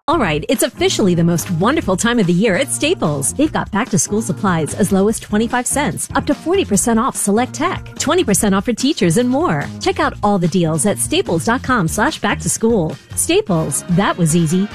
All right, it's officially the most wonderful time of the year at Staples. They've got back-to-school supplies as low as 25 cents, up to 40% off select tech, 20% off for teachers, and more. Check out all the deals at staples.com/back-to-school. Staples, that was easy.